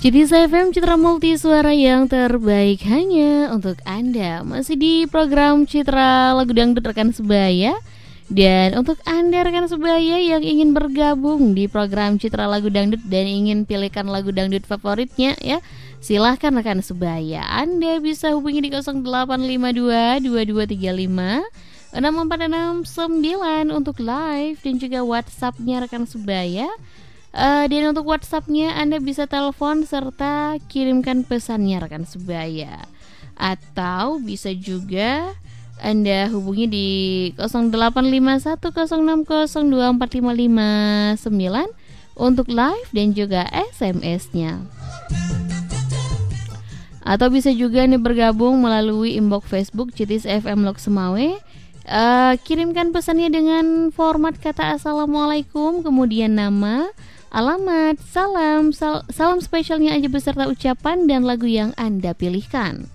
Jadi FM Citra Multi Suara yang terbaik hanya untuk Anda. Masih di program Citra Lagu Dangdut rekan sebaya. Dan untuk Anda rekan sebaya yang ingin bergabung di program Citra Lagu Dangdut dan ingin pilihkan lagu dangdut favoritnya ya, silahkan rekan sebaya. Anda bisa hubungi di 0852 2235 6469 untuk live dan juga WhatsApp-nya rekan sebaya. Dan untuk WhatsApp-nya Anda bisa telepon serta kirimkan pesannya rekan sebaya. Atau bisa juga Anda hubungi di 085106024559 untuk live dan juga SMS-nya. Atau bisa juga Anda bergabung melalui inbox Facebook Citis FM Lok Semawe. Kirimkan pesannya dengan format kata Assalamualaikum, kemudian nama, alamat, salam spesialnya aja beserta ucapan dan lagu yang Anda pilihkan.